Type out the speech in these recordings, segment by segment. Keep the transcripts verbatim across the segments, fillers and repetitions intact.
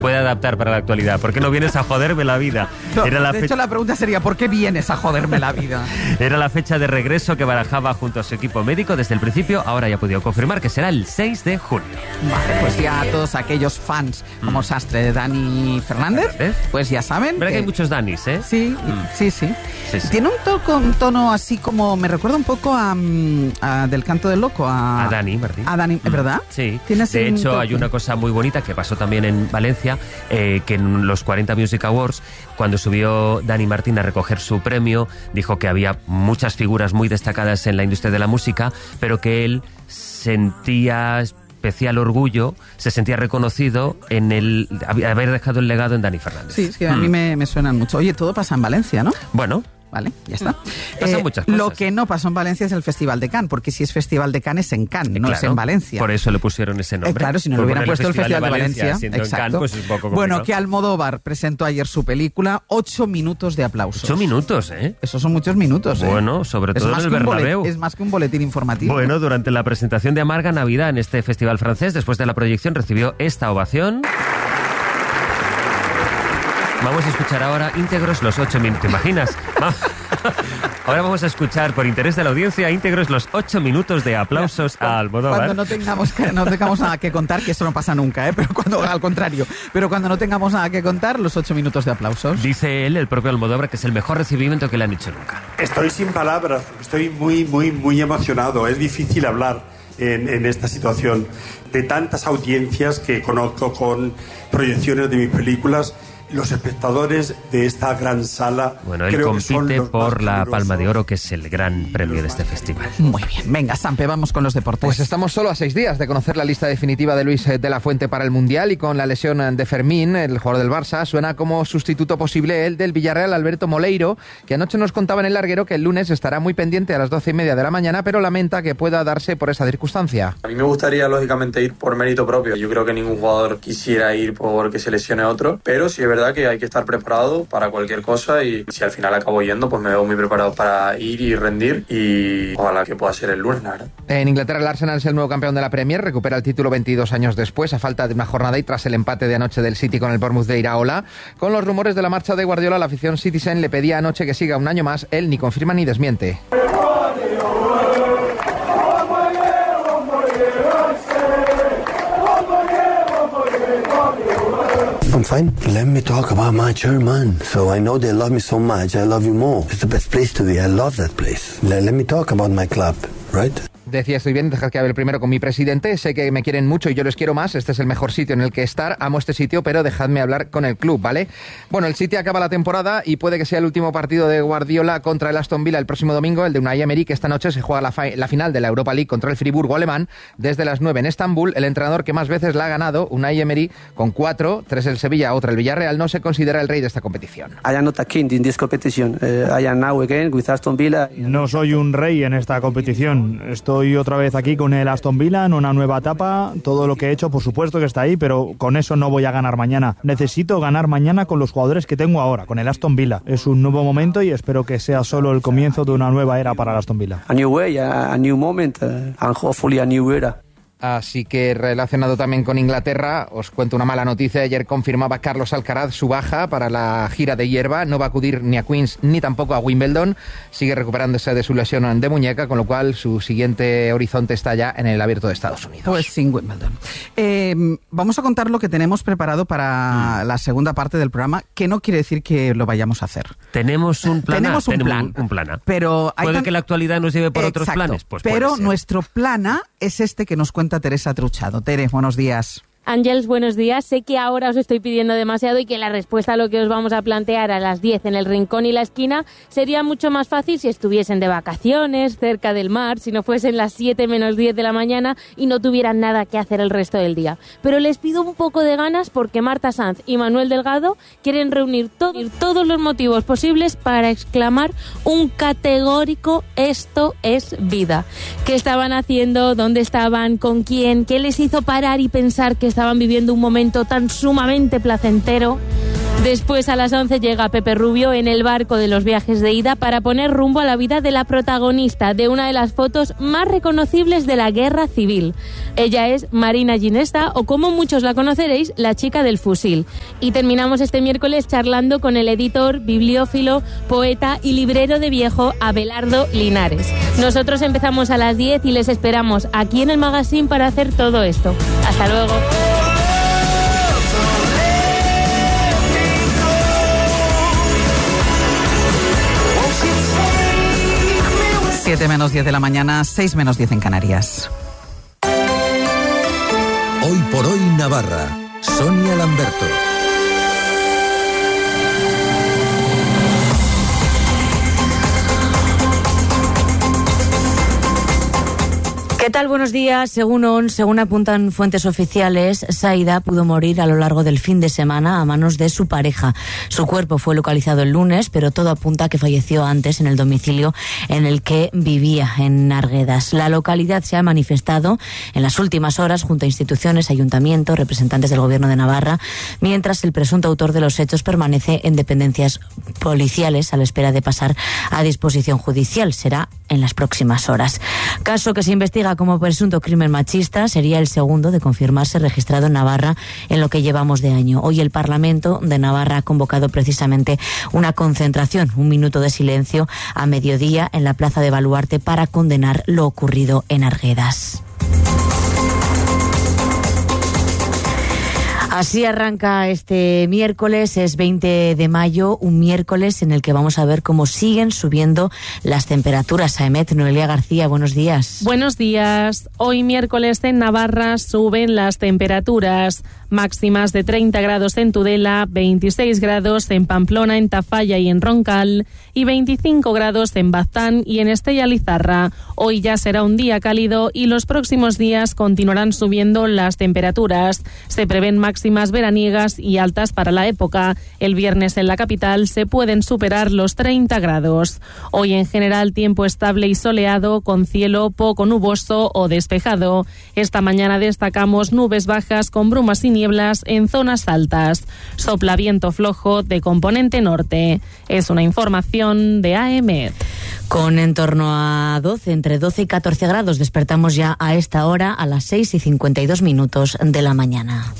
puede adaptar para la actualidad. ¿Por qué no vienes a joderme la vida? No, Era la de fe... hecho, la pregunta sería, ¿por qué vienes a joderme la vida? Era la fecha de regreso que barajaba junto a su equipo médico desde el principio. Ahora ya ha podido confirmar que será el seis de junio. Vale, pues ya todos aquellos fans como Sastre de Dani Fernández, ¿Eh? pues ya saben. Verdad que... que hay muchos Danis, ¿eh? Sí, Mm. sí, sí, Sí, sí. Tiene un, to un tono así como, me recuerda un poco a, a Del Canto del Loco. A, A Dani Martín. A Dani, ¿es verdad? Sí. ¿Tiene así De un hecho, toque? hay una cosa muy bonita que pasó también en Valencia, eh, que en los cuarenta Music Awards, cuando subió Dani Martín a recoger su premio, dijo que había muchas figuras muy destacadas en la industria de la música, pero que él sentía especial orgullo, se sentía reconocido en el haber dejado el legado en Dani Fernández. Sí, sí, a mí Mm. me, me suenan mucho. Oye, todo pasa en Valencia, ¿no? Bueno, Vale, ya está. Pasan muchas cosas. Lo que no pasó en Valencia es el Festival de Cannes, porque si es Festival de Cannes es en Cannes, no claro, es en Valencia. Por eso le pusieron ese nombre. Eh, claro, si no le Por hubieran poner puesto el Festival de Valencia. siendo en Exacto. Cannes, pues es un poco Bueno, complicado. que Almodóvar presentó ayer su película, Ocho minutos de aplausos. Ocho minutos, ¿eh? Esos son muchos minutos, ¿eh? Bueno, sobre Es todo más en el que un bolet- Bernabéu. Es más que un boletín informativo. Bueno, durante la presentación de Amarga Navidad en este festival francés, después de la proyección, recibió esta ovación. Vamos a escuchar ahora íntegros los ocho minutos. ¿Te imaginas? Ahora vamos a escuchar, por interés de la audiencia, íntegros los ocho minutos de aplausos a Almodóvar. Cuando no tengamos, que, no tengamos nada que contar, que eso no pasa nunca, ¿eh? Pero cuando, al contrario, pero cuando no tengamos nada que contar, los ocho minutos de aplausos. Dice él, el propio Almodóvar, que es el mejor recibimiento que le han hecho nunca. Estoy sin palabras, estoy muy, muy, muy emocionado. Es difícil hablar en, en esta situación de tantas audiencias que conozco con proyecciones de mis películas. Los espectadores de esta gran sala. Bueno, él creo que son compite los por más la generosos. Palma de Oro, que es el gran premio de este festival. Muy bien, venga, Sampe, vamos con los deportes. Pues estamos solo a seis días de conocer la lista definitiva de Luis de la Fuente para el Mundial, y con la lesión de Fermín, el jugador del Barça, suena como sustituto posible el del Villarreal, Alberto Moleiro, que anoche nos contaba en El Larguero que el lunes estará muy pendiente a las doce y media de la mañana, pero lamenta que pueda darse por esa circunstancia. A mí me gustaría, lógicamente, ir por mérito propio. Yo creo que ningún jugador quisiera ir porque se lesione otro, pero sí es verdad que hay que estar preparado para cualquier cosa, y si al final acabo yendo, pues me veo muy preparado para ir y rendir, y ojalá que pueda ser el lunes, la verdad. En Inglaterra, el Arsenal es el nuevo campeón de la Premier, recupera el título veintidós años después, a falta de una jornada y tras el empate de anoche del City con el Bournemouth de Iraola. Con los rumores de la marcha de Guardiola, la afición Citizen le pedía anoche que siga un año más. Él ni confirma ni desmiente. I'm fine. Let me talk about my chairman. So I know they love me so much. I love you more. It's the best place to be. I love that place. Let, let me talk about my club, right? Decía, estoy bien, dejad que hable primero con mi presidente, sé que me quieren mucho y yo les quiero más, este es el mejor sitio en el que estar, amo este sitio, pero dejadme hablar con el club, ¿vale? Bueno, el City acaba la temporada y puede que sea el último partido de Guardiola contra el Aston Villa el próximo domingo, el de Unai Emery, que esta noche se juega la, la final de la Europa League contra el Friburgo alemán, desde las nueve en Estambul. El entrenador que más veces la ha ganado, Unai Emery, con cuatro, tres el Sevilla, otra el Villarreal, no se considera el rey de esta competición. I am not a king in this competition. Uh, I am now again with Aston Villa. No soy un rey en esta competición. Estoy otra vez aquí con el Aston Villa en una nueva etapa. Todo lo que he hecho, por supuesto que está ahí, pero con eso no voy a ganar mañana. Necesito ganar mañana con los jugadores que tengo ahora, con el Aston Villa. Es un nuevo momento y espero que sea solo el comienzo de una nueva era para el Aston Villa. A new way, a, a new moment, uh, and hopefully a new era. Así que, relacionado también con Inglaterra, os cuento una mala noticia. Ayer confirmaba Carlos Alcaraz su baja para la gira de hierba. No va a acudir ni a Queens ni tampoco a Wimbledon. Sigue recuperándose de su lesión de muñeca, con lo cual su siguiente horizonte está ya en el Abierto de Estados Unidos. Pues sin Wimbledon. Eh, vamos a contar lo que tenemos preparado para mm. la segunda parte del programa, que no quiere decir que lo vayamos a hacer. Tenemos un plan. Tenemos un tenemos plan. Un, un plan. Pero hay ¿Puede tan... que la actualidad nos lleve por Exacto, otros planes? Pues pero nuestro plan A es este que nos cuenta Teresa Truchado. Tere, buenos días. Ángels, buenos días. Sé que ahora os estoy pidiendo demasiado y que la respuesta a lo que os vamos a plantear a las diez en el rincón y la esquina sería mucho más fácil si estuviesen de vacaciones, cerca del mar, si no fuesen las siete menos diez de la mañana y no tuvieran nada que hacer el resto del día. Pero les pido un poco de ganas porque Marta Sanz y Manuel Delgado quieren reunir todo, todos los motivos posibles para exclamar un categórico "esto es vida". ¿Qué estaban haciendo? ¿Dónde estaban? ¿Con quién? ¿Qué les hizo parar y pensar que estaban viviendo un momento tan sumamente placentero? Después, a las once, llega Pepe Rubio en el barco de los viajes de ida para poner rumbo a la vida de la protagonista de una de las fotos más reconocibles de la guerra civil. Ella es Marina Ginesta, o como muchos la conoceréis, la chica del fusil. Y terminamos este miércoles charlando con el editor, bibliófilo, poeta y librero de viejo Abelardo Linares. Nosotros empezamos a las diez y les esperamos aquí en el magazine para hacer todo esto. Hasta luego. siete menos diez de la mañana, seis menos diez en Canarias. Hoy por hoy Navarra. Sonia Lamberto. ¿Qué tal? Buenos días. Según O N S, según apuntan fuentes oficiales, Saida pudo morir a lo largo del fin de semana a manos de su pareja. Su cuerpo fue localizado el lunes, pero todo apunta a que falleció antes en el domicilio en el que vivía, en Arguedas. La localidad se ha manifestado en las últimas horas junto a instituciones, ayuntamientos, representantes del Gobierno de Navarra, mientras el presunto autor de los hechos permanece en dependencias policiales a la espera de pasar a disposición judicial. Será en las próximas horas. Caso que se investiga como presunto crimen machista, sería el segundo de confirmarse registrado en Navarra en lo que llevamos de año. Hoy el Parlamento de Navarra ha convocado precisamente una concentración, un minuto de silencio a mediodía en la Plaza de Baluarte para condenar lo ocurrido en Arguedas. Así arranca este miércoles, es veinte de mayo, un miércoles en el que vamos a ver cómo siguen subiendo las temperaturas. Aemet, Noelia García, buenos días. Buenos días. Hoy miércoles en Navarra suben las temperaturas. Máximas de treinta grados en Tudela, veintiséis grados en Pamplona, en Tafalla y en Roncal, y veinticinco grados en Baztán y en Estella Lizarra. Hoy ya será un día cálido y los próximos días continuarán subiendo las temperaturas. Se prevén máximas veraniegas y altas para la época. El viernes en la capital se pueden superar los treinta grados. Hoy en general tiempo estable y soleado, con cielo poco nuboso o despejado. Esta mañana destacamos nubes bajas con brumas y nieblas en zonas altas. Sopla viento flojo de componente norte. Es una información de A M E D. Con en torno a doce, entre doce y catorce grados, despertamos ya a esta hora a las seis y cincuenta y dos minutos de la mañana.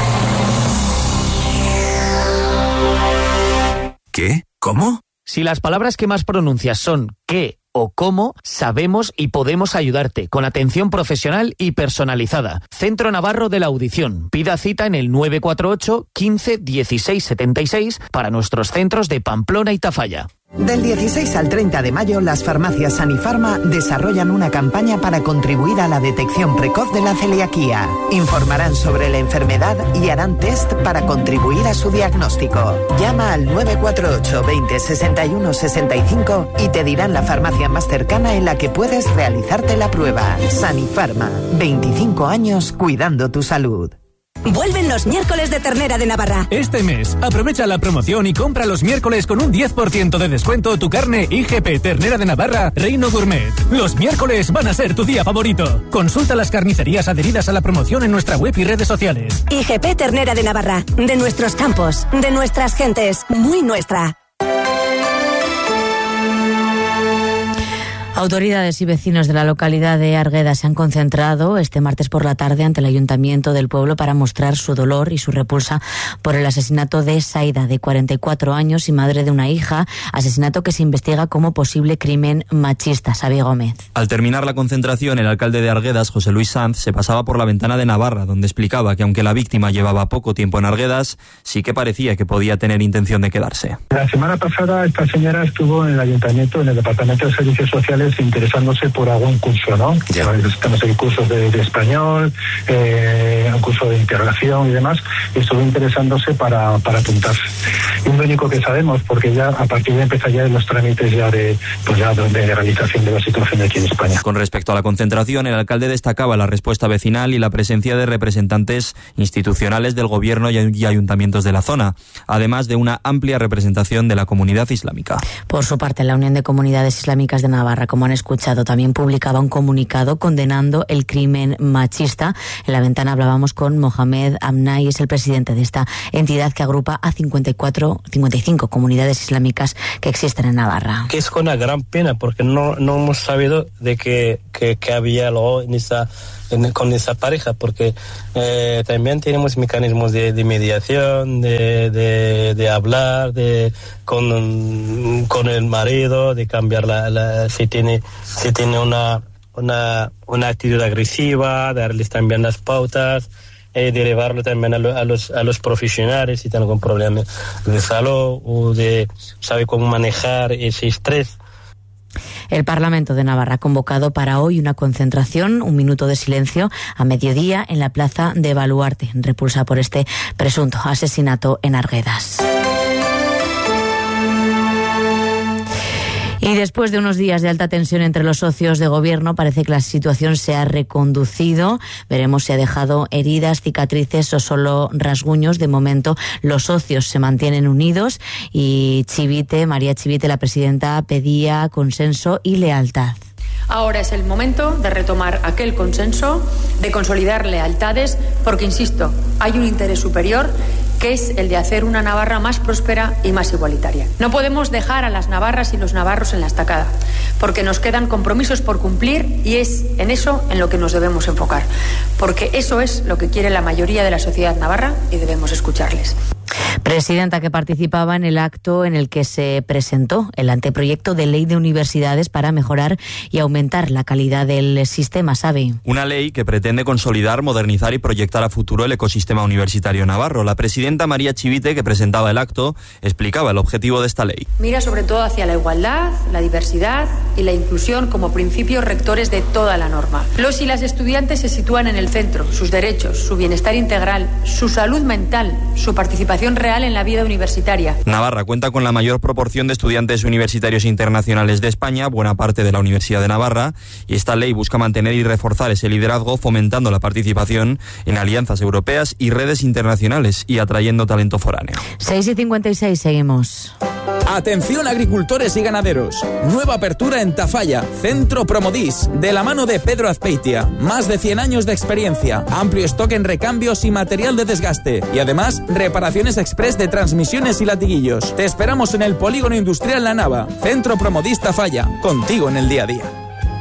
¿Qué? ¿Cómo? Si las palabras que más pronuncias son qué o cómo, sabemos y podemos ayudarte con atención profesional y personalizada. Centro Navarro de la Audición. Pida cita en el nueve cuatro ocho, quince, dieciséis, setenta y seis para nuestros centros de Pamplona y Tafalla. Del dieciséis al treinta de mayo, las farmacias Sanifarma desarrollan una campaña para contribuir a la detección precoz de la celiaquía. Informarán sobre la enfermedad y harán test para contribuir a su diagnóstico. Llama al nueve cuatro ocho, veinte, sesenta y uno, sesenta y cinco y te dirán la farmacia más cercana en la que puedes realizarte la prueba. Sanifarma, veinticinco años cuidando tu salud. Vuelven los miércoles de ternera de Navarra. Este mes, aprovecha la promoción y compra los miércoles con un diez por ciento de descuento tu carne I G P Ternera de Navarra Reino Gourmet. Los miércoles van a ser tu día favorito. Consulta las carnicerías adheridas a la promoción en nuestra web y redes sociales. I G P Ternera de Navarra, de nuestros campos, de nuestras gentes, muy nuestra. Autoridades y vecinos de la localidad de Arguedas se han concentrado este martes por la tarde ante el ayuntamiento del pueblo para mostrar su dolor y su repulsa por el asesinato de Saida, de cuarenta y cuatro años y madre de una hija, asesinato que se investiga como posible crimen machista. Xavi Gómez. Al terminar la concentración, el alcalde de Arguedas, José Luis Sanz, se pasaba por la ventana de Navarra, donde explicaba que aunque la víctima llevaba poco tiempo en Arguedas, sí que parecía que podía tener intención de quedarse. La semana pasada esta señora estuvo en el ayuntamiento, en el departamento de servicios sociales, interesándose por algún curso, ¿no? Ya. Estamos en cursos de, de español, eh, un curso de integración y demás, y estuvo interesándose para, para apuntarse. Y lo único que sabemos, porque ya a partir de empezar ya los trámites ya de, pues ya de legalización de la situación aquí en España. Con respecto a la concentración, el alcalde destacaba la respuesta vecinal y la presencia de representantes institucionales del gobierno y ayuntamientos de la zona, además de una amplia representación de la comunidad islámica. Por su parte, la Unión de Comunidades Islámicas de Navarra, como han escuchado. También publicaba un comunicado condenando el crimen machista. En la ventana hablábamos con Mohamed Amnai, es el presidente de esta entidad que agrupa a cincuenta y cuatro, cincuenta y cinco comunidades islámicas que existen en Navarra. Que es con una gran pena porque no, no hemos sabido de que, que, que había algo en esa, en, con esa pareja, porque eh, también tenemos mecanismos de, de mediación, de, de, de hablar de, con, con el marido, de cambiar la, la si tiene, si tiene una, una, una actitud agresiva, darles también las pautas, eh, de llevarlo también a, lo, a, los, a los profesionales si tienen algún problema de salud o de saber cómo manejar ese estrés. El Parlamento de Navarra ha convocado para hoy una concentración, un minuto de silencio a mediodía en la plaza de Baluarte, repulsa por este presunto asesinato en Arguedas. Y después de unos días de alta tensión entre los socios de gobierno, parece que la situación se ha reconducido. Veremos si ha dejado heridas, cicatrices o solo rasguños. De momento, los socios se mantienen unidos y Chivite, María Chivite, la presidenta, pedía consenso y lealtad. Ahora es el momento de retomar aquel consenso, de consolidar lealtades, porque, insisto, hay un interés superior que es el de hacer una Navarra más próspera y más igualitaria. No podemos dejar a las navarras y los navarros en la estacada, porque nos quedan compromisos por cumplir y es en eso en lo que nos debemos enfocar, porque eso es lo que quiere la mayoría de la sociedad navarra y debemos escucharles. Presidenta que participaba en el acto en el que se presentó el anteproyecto de ley de universidades para mejorar y aumentar la calidad del sistema, ¿sabe? Una ley que pretende consolidar, modernizar y proyectar a futuro el ecosistema universitario navarro. La presidenta María Chivite, que presentaba el acto, explicaba el objetivo de esta ley. Mira sobre todo hacia la igualdad, la diversidad y la inclusión como principios rectores de toda la norma. Los y las estudiantes se sitúan en el centro, sus derechos, su bienestar integral, su salud mental, su participación real en la vida universitaria. Navarra cuenta con la mayor proporción de estudiantes universitarios internacionales de España, buena parte de la Universidad de Navarra, y esta ley busca mantener y reforzar ese liderazgo, fomentando la participación en alianzas europeas y redes internacionales y atrayendo talento foráneo. seis y cincuenta y seis, seguimos. Atención agricultores y ganaderos. Nueva apertura en Tafalla, Centro Promodis, de la mano de Pedro Azpeitia. Más de cien años de experiencia, amplio stock en recambios y material de desgaste. Y además, reparaciones express de transmisiones y latiguillos. Te esperamos en el Polígono Industrial La Nava. Centro Promodis Tafalla, contigo en el día a día.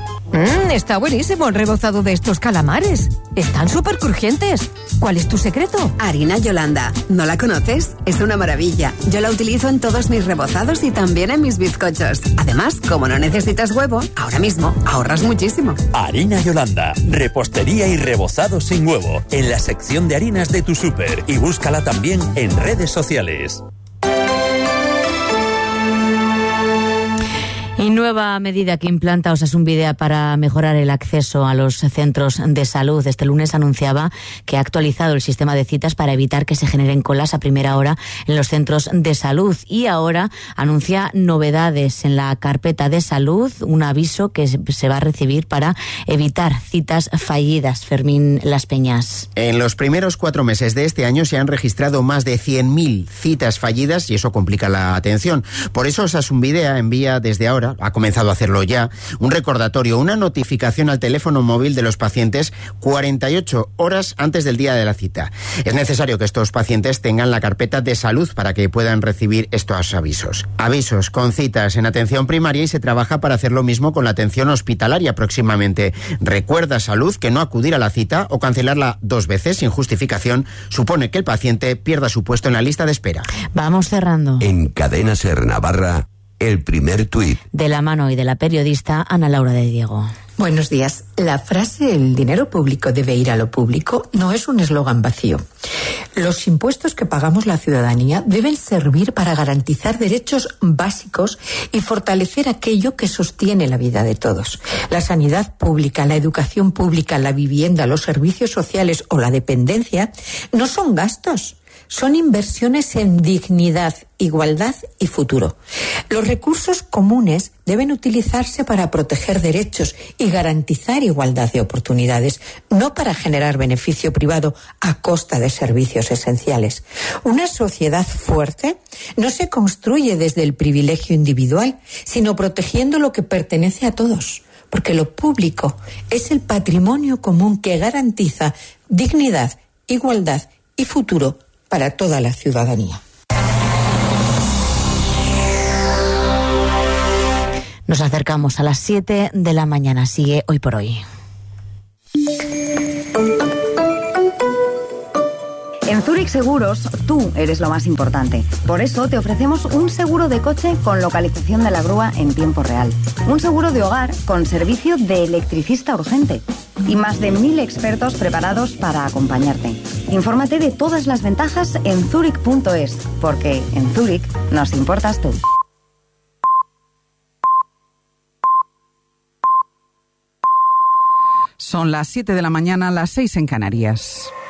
Mmm, está buenísimo el rebozado de estos calamares. Están súper crujientes. ¿Cuál es tu secreto? Harina Yolanda. ¿No la conoces? Es una maravilla. Yo la utilizo en todos mis rebozados y también en mis bizcochos. Además, como no necesitas huevo, ahora mismo ahorras muchísimo. Harina Yolanda. Repostería y rebozado sin huevo. En la sección de harinas de tu súper. Y búscala también en redes sociales. Y nueva medida que implanta Osasunbidea para mejorar el acceso a los centros de salud. Este lunes anunciaba que ha actualizado el sistema de citas para evitar que se generen colas a primera hora en los centros de salud. Y ahora anuncia novedades en la carpeta de salud, un aviso que se va a recibir para evitar citas fallidas. Fermín Las Peñas. En los primeros cuatro meses de este año se han registrado más de cien mil citas fallidas y eso complica la atención. Por eso Osasunbidea envía desde ahora, ha comenzado a hacerlo ya, un recordatorio, una notificación al teléfono móvil de los pacientes cuarenta y ocho horas antes del día de la cita. Es necesario que estos pacientes tengan la carpeta de salud para que puedan recibir estos avisos. Avisos con citas en atención primaria y se trabaja para hacer lo mismo con la atención hospitalaria próximamente. Recuerda Salud que no acudir a la cita o cancelarla dos veces sin justificación supone que el paciente pierda su puesto en la lista de espera. Vamos cerrando. En Cadena Ser Navarra, el primer tuit. De la mano y de la periodista Ana Laura de Diego. Buenos días. La frase "el dinero público debe ir a lo público" no es un eslogan vacío. Los impuestos que pagamos la ciudadanía deben servir para garantizar derechos básicos y fortalecer aquello que sostiene la vida de todos. La sanidad pública, la educación pública, la vivienda, los servicios sociales o la dependencia no son gastos. son inversiones en dignidad, igualdad y futuro. Los recursos comunes deben utilizarse para proteger derechos y garantizar igualdad de oportunidades, no para generar beneficio privado a costa de servicios esenciales. Una sociedad fuerte no se construye desde el privilegio individual, sino protegiendo lo que pertenece a todos, porque lo público es el patrimonio común que garantiza dignidad, igualdad y futuro para toda la ciudadanía. Nos acercamos a las siete de la mañana. Sigue Hoy por Hoy. En Zurich Seguros, tú eres lo más importante. Por eso te ofrecemos un seguro de coche con localización de la grúa en tiempo real. Un seguro de hogar con servicio de electricista urgente. Y más de mil expertos preparados para acompañarte. Infórmate de todas las ventajas en zurich punto es, porque en Zurich nos importas tú. Son las siete de la mañana, las seis en Canarias.